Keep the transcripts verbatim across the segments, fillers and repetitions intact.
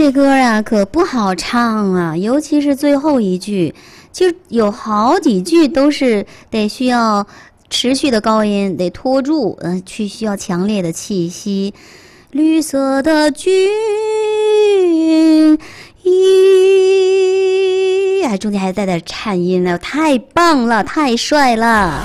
这歌啊可不好唱啊，尤其是最后一句，就有好几句都是得需要持续的高音，得拖住，嗯、呃，去需要强烈的气息。绿色的军衣，哎，中间还带点颤音了，太棒了，太帅了。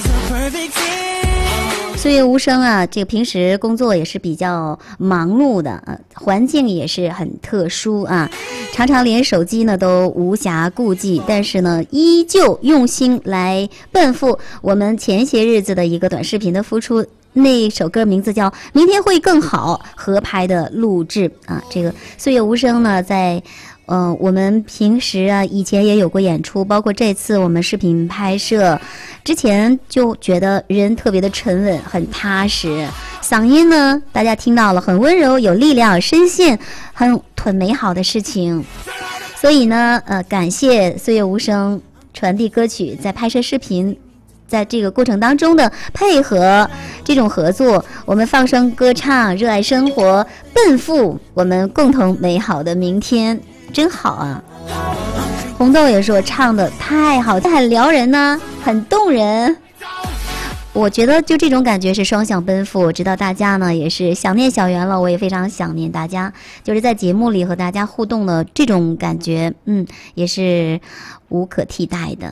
岁月无声啊，这个平时工作也是比较忙碌的啊，环境也是很特殊啊，常常连手机呢都无暇顾及，但是呢依旧用心来奔赴我们前些日子的一个短视频的付出。那首歌名字叫《明天会更好》，合拍的录制啊。这个岁月无声呢，在呃我们平时啊以前也有过演出，包括这次我们视频拍摄之前就觉得人特别的沉稳，很踏实，嗓音呢大家听到了很温柔有力量，声线很很美好的事情。所以呢呃感谢岁月无声传递歌曲，在拍摄视频在这个过程当中的配合，这种合作，我们放声歌唱，热爱生活，奔赴我们共同美好的明天，真好啊！红豆也说唱的太好，很撩人呢、啊，很动人。我觉得就这种感觉是双向奔赴。我知道大家呢也是想念小圆了，我也非常想念大家，就是在节目里和大家互动的这种感觉，嗯，也是无可替代的。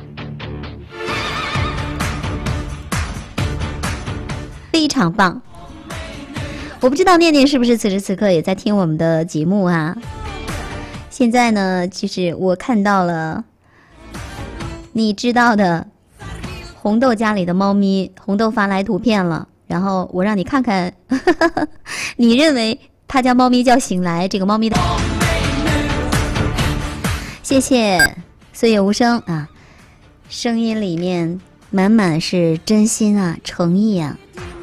非常棒，我不知道念念是不是此时此刻也在听我们的节目啊？现在呢，就是我看到了，你知道的，红豆家里的猫咪，红豆发来图片了，然后我让你看看，呵呵呵，你认为他家猫咪叫醒来，这个猫咪的，谢谢岁月无声啊，声音里面满满是真心啊，诚意啊。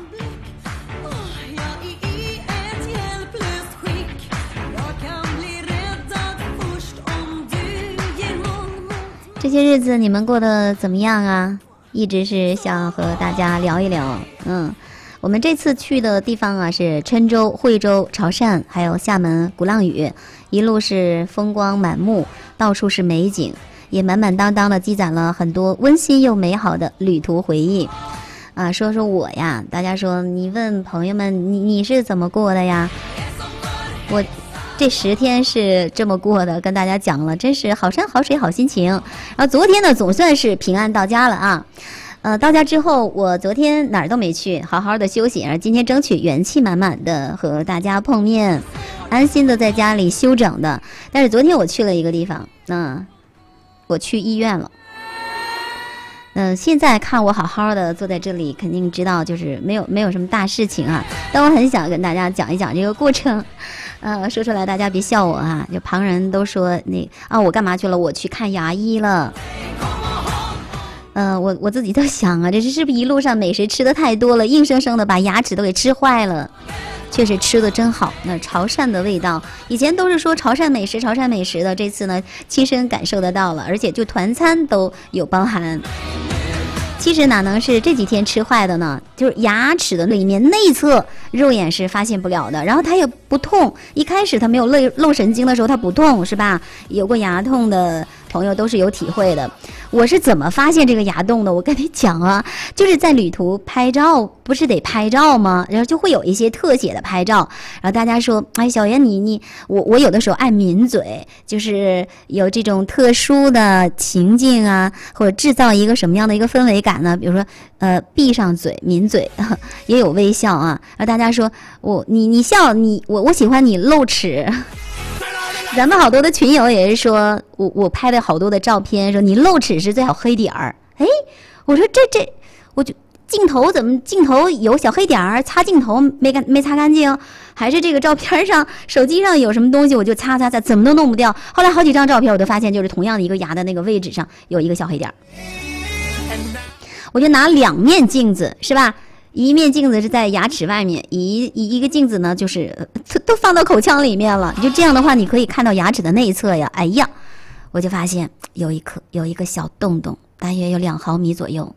这些日子你们过得怎么样啊？一直是想和大家聊一聊。嗯，我们这次去的地方啊是郴州、惠州、潮汕，还有厦门、鼓浪屿，一路是风光满目，到处是美景，也满满当当的积攒了很多温馨又美好的旅途回忆。啊，说说我呀，大家说你问朋友们，你你是怎么过的呀？我这十天是这么过的，跟大家讲了，真是好山好水好心情。然后昨天呢，总算是平安到家了啊。呃，到家之后，我昨天哪儿都没去，好好的休息，然后今天争取元气满满的和大家碰面，安心的在家里休整的。但是昨天我去了一个地方，嗯、呃，我去医院了。嗯、呃，现在看我好好的坐在这里，肯定知道就是没有没有什么大事情啊。但我很想跟大家讲一讲这个过程。呃，说出来大家别笑我啊！就旁人都说那啊，我干嘛去了？我去看牙医了。呃，我我自己在想啊，这是是不是一路上美食吃的太多了，硬生生的把牙齿都给吃坏了？确实吃的真好。那潮汕的味道，以前都是说潮汕美食、潮汕美食的，这次呢亲身感受得到了，而且就团餐都有包含。其实哪能是这几天吃坏的呢？就是牙齿的里面内侧肉眼是发现不了的，然后它也不痛。一开始它没有漏漏神经的时候它不痛，是吧？有过牙痛的朋友都是有体会的。我是怎么发现这个牙洞的？我跟你讲啊，就是在旅途拍照，不是得拍照吗？然后就会有一些特写的拍照，然后大家说，哎，小妍你你我我有的时候爱抿嘴，就是有这种特殊的情境啊，或者制造一个什么样的一个氛围感呢？比如说，呃，闭上嘴抿嘴，也有微笑啊。然后大家说我你你笑你我我喜欢你露齿。咱们好多的群友也是说我我拍了好多的照片，说你露齿是最好黑点儿。哎，我说这这，我就镜头怎么镜头有小黑点儿，擦镜头没干没擦干净，还是这个照片上手机上有什么东西我就擦擦擦，怎么都弄不掉。后来好几张照片我都发现，就是同样的一个牙的那个位置上有一个小黑点儿。我就拿两面镜子，是吧？一面镜子是在牙齿外面，一一一个镜子呢就是都放到口腔里面了。就这样的话，你可以看到牙齿的内侧呀。哎呀，我就发现有一颗有一个小洞洞，大约有两毫米左右。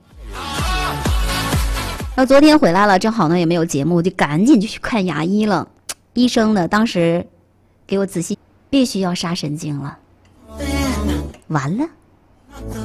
然后昨天回来了，正好呢也没有节目，就赶紧就去看牙医了。医生呢当时给我仔细必须要杀神经了。完了。